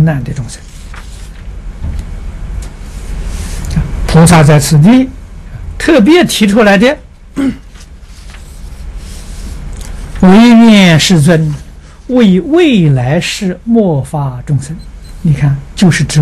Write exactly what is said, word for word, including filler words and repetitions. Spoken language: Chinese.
难的众生。菩萨在此地特别提出来的，唯愿世尊为未来世末法众生，你看就是指